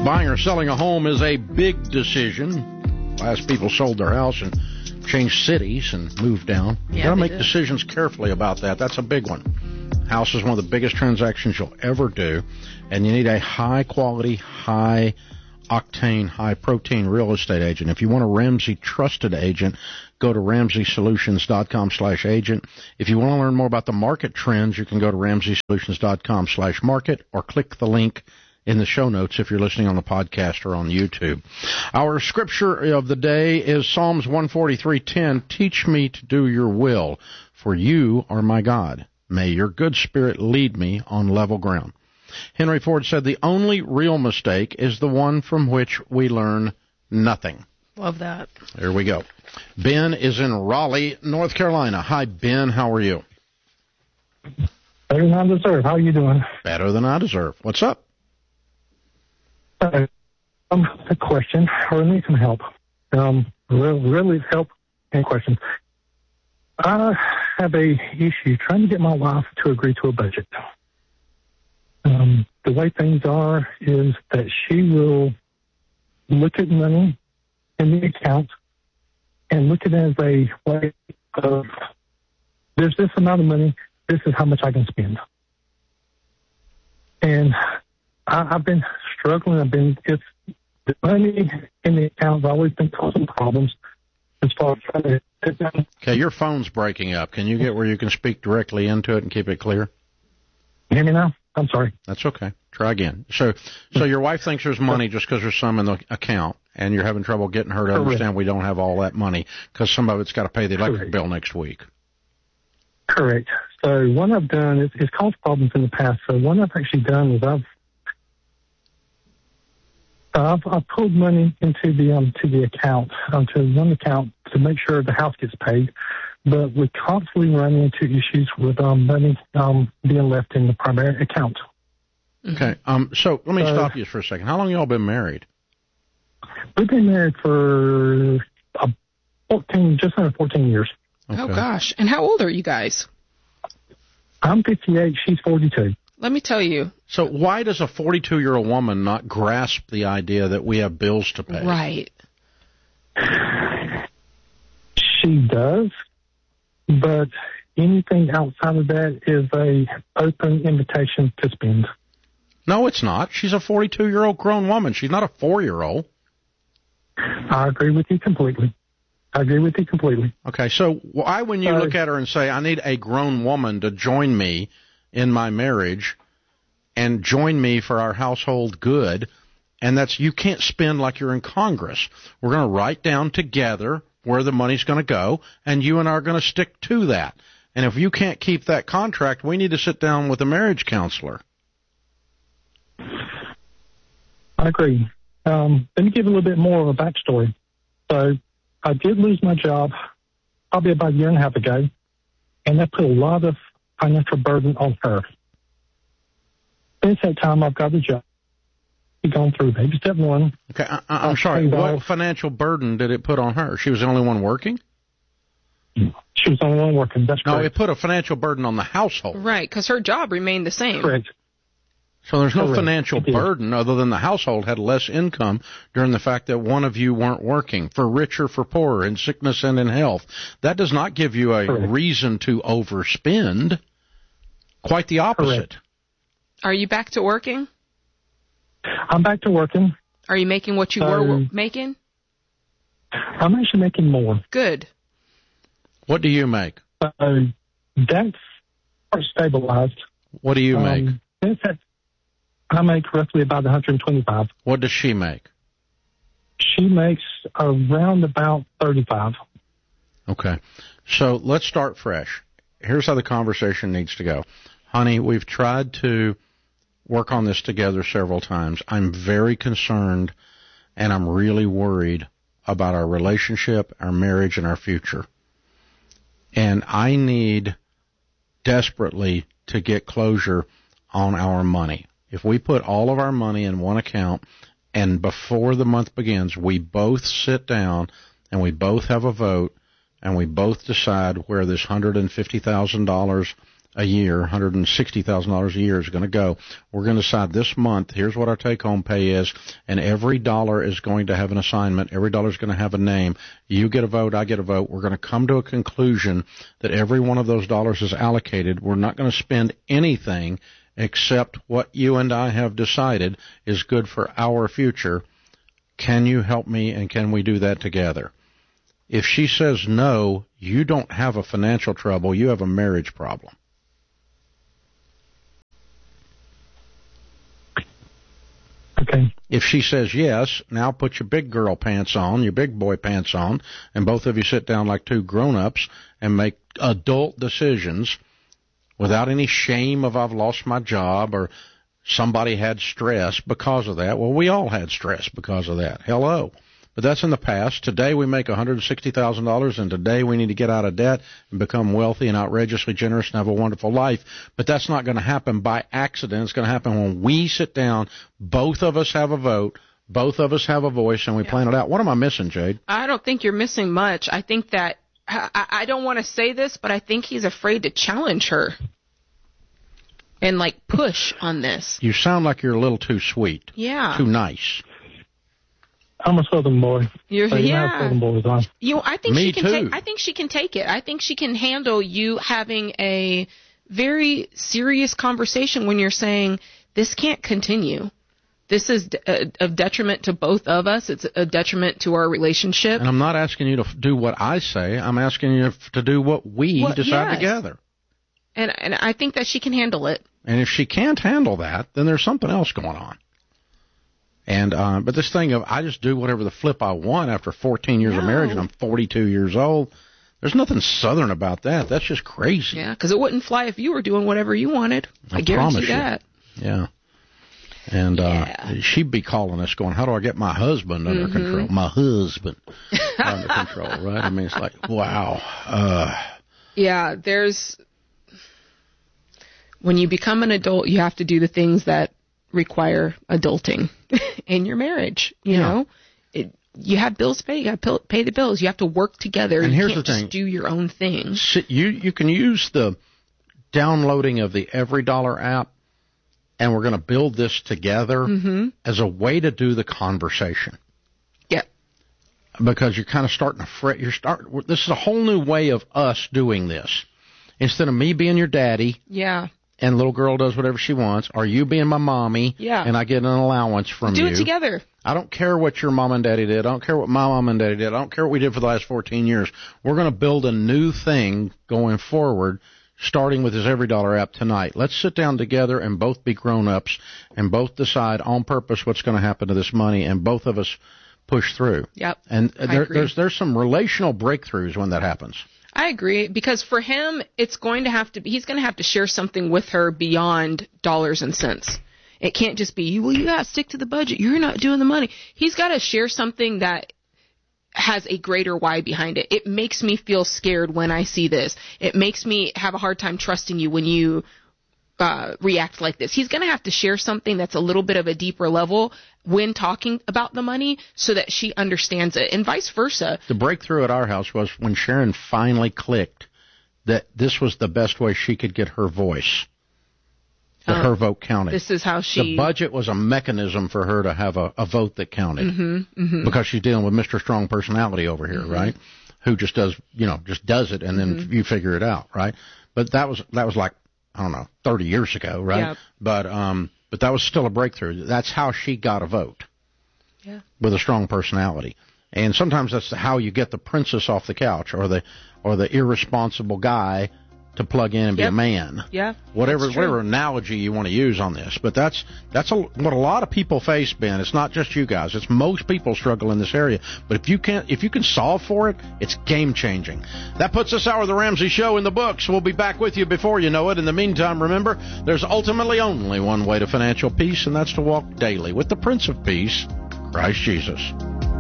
Buying or selling a home is a big decision. Last people sold their house and changed cities and moved down. You got to make decisions carefully about that. That's a big one. House is one of the biggest transactions you'll ever do, and you need a high-quality, high-octane, high-protein real estate agent. If you want a Ramsey trusted agent, go to RamseySolutions.com/agent. If you want to learn more about the market trends, you can go to RamseySolutions.com/market or click the link in the show notes if you're listening on the podcast or on YouTube. Our scripture of the day is Psalms 143:10. Teach me to do your will, for you are my God. May your good spirit lead me on level ground. Henry Ford said the only real mistake is the one from which we learn nothing. Love that. There we go. Ben is in Raleigh, North Carolina. Hi, Ben. How are you? Better than I deserve. How are you doing? Better than I deserve. What's up? A question, or need some help. Really help and question. I have a issue trying to get my wife to agree to a budget. The way things are is that she will look at money in the account and look at it as a way of, there's this amount of money, this is how much I can spend. And I've been struggling. It's the money in the account has always been causing problems as far as trying to sit down. Okay, your phone's breaking up. Can you get where you can speak directly into it and keep it clear? You hear me now? I'm sorry. That's okay. Try again. So your wife thinks there's money just because there's some in the account, and you're having trouble getting her to understand we don't have all that money because some of it's got to pay the electric bill next week. Correct. So what I've done is it's caused problems in the past. So what I've actually done is I've pulled money into the account, to one account to make sure the house gets paid, but we constantly run into issues with money being left in the primary account. Okay. So let me stop you for a second. How long y'all been married? We've been married for just under 14 years. Okay. Oh gosh! And how old are you guys? I'm 58. She's 42. Let me tell you. So why does a 42-year-old woman not grasp the idea that we have bills to pay? Right. She does, but anything outside of that is a open invitation to spend. No, it's not. She's a 42-year-old grown woman. She's not a 4-year-old. I agree with you completely. Okay, so why, when you look at her and say, I need a grown woman to join me in my marriage and join me for our household good, and that's, you can't spend like you're in Congress. We're going to write down together where the money's going to go, and you and I are going to stick to that. And if you can't keep that contract, we need to sit down with a marriage counselor. I agree. Let me give a little bit more of a backstory. So I did lose my job probably about a year and a half ago, and that put a lot of financial burden on her. Since that time, I've got a job. We've gone through baby step one. Okay, I'm sorry. What financial burden did it put on her? She was the only one working? She was the only one working. That's correct. No, it put a financial burden on the household. Right, because her job remained the same. Correct. So there's no financial burden other than the household had less income during the fact that one of you weren't working, for richer, for poorer, in sickness and in health. That does not give you a reason to overspend. Quite the opposite. Correct. Are you back to working? I'm back to working. Are you making what you were making? I'm actually making more. Good. What do you make? That's stabilized. What do you make? I make roughly about 125. What does she make? She makes around about 35. Okay. So let's start fresh. Here's how the conversation needs to go. Honey, we've tried to work on this together several times. I'm very concerned, and I'm really worried about our relationship, our marriage, and our future. And I need desperately to get closure on our money. If we put all of our money in one account and before the month begins, we both sit down and we both have a vote and we both decide where this $150,000 a year, $160,000 a year is going to go. We're going to decide this month, here's what our take-home pay is, and every dollar is going to have an assignment. Every dollar is going to have a name. You get a vote, I get a vote. We're going to come to a conclusion that every one of those dollars is allocated. We're not going to spend anything except what you and I have decided is good for our future. Can you help me, and can we do that together? If she says no, you don't have a financial trouble. You have a marriage problem. Okay. If she says yes, now put your big girl pants on, your big boy pants on, and both of you sit down like two grown-ups and make adult decisions without any shame of I've lost my job or somebody had stress because of that. Well, we all had stress because of that. Hello. But that's in the past. Today we make $160,000, and today we need to get out of debt and become wealthy and outrageously generous and have a wonderful life. But that's not going to happen by accident. It's going to happen when we sit down, both of us have a vote, both of us have a voice, and we plan it out. What am I missing, Jade? I don't think you're missing much. I think that, I don't want to say this, but I think he's afraid to challenge her and, like, push on this. You sound like you're a little too sweet. Yeah. Too nice. I'm a Southern boy. Yeah. Boys on. I think Me she can too. I think she can take it. I think she can handle you having a very serious conversation when you're saying this can't continue. This is a detriment to both of us. It's a detriment to our relationship. And I'm not asking you to do what I say. I'm asking you to do what we decide together. And I think that she can handle it. And if she can't handle that, then there's something else going on. And but this thing of I just do whatever the flip I want after 14 years of marriage and I'm 42 years old, there's nothing Southern about that. That's just crazy. Yeah, because it wouldn't fly if you were doing whatever you wanted. I guarantee that. Yeah. And she'd be calling us going, how do I get my husband under control? My husband under control, right? I mean, it's like, wow. Yeah, when you become an adult, you have to do the things that require adulting in your marriage. You know, you have bills to pay. You got to pay the bills. You have to work together. And here's can't the thing: just do your own thing. You can use the downloading of the Every Dollar app, and we're going to build this together as a way to do the conversation. Yeah, because you're kind of starting to fret. This is a whole new way of us doing this. Instead of me being your daddy. Yeah. And little girl does whatever she wants, or you being my mommy, and I get an allowance from you. Do it together. I don't care what your mom and daddy did. I don't care what my mom and daddy did. I don't care what we did for the last 14 years. We're going to build a new thing going forward, starting with this Every Dollar app tonight. Let's sit down together and both be grown-ups and both decide on purpose what's going to happen to this money, and both of us push through. Yep. And there's some relational breakthroughs when that happens. I agree, because for him, he's going to have to share something with her beyond dollars and cents. It can't just be, well, you got to stick to the budget. You're not doing the money. He's got to share something that has a greater why behind it. It makes me feel scared when I see this. It makes me have a hard time trusting you when you react like this. He's going to have to share something that's a little bit of a deeper level when talking about the money so that she understands it, and vice versa. The breakthrough at our house was when Sharon finally clicked that this was the best way she could get her voice, that her vote counted. This is how The budget was a mechanism for her to have a vote that counted because she's dealing with Mr. Strong personality over here, right? Who just does it, and then you figure it out, right? But that was like, I don't know, 30 years ago, right? Yep. But that was still a breakthrough. That's how she got a vote. Yeah. With a strong personality. And sometimes that's how you get the princess off the couch or the irresponsible guy to plug in and be a man. Yeah. Whatever analogy you want to use on this. But that's what a lot of people face, Ben. It's not just you guys. It's most people struggle in this area. But if you can solve for it, it's game changing. That puts this hour of the Ramsey Show in the books. We'll be back with you before you know it. In the meantime, remember, there's ultimately only one way to financial peace, and that's to walk daily with the Prince of Peace, Christ Jesus.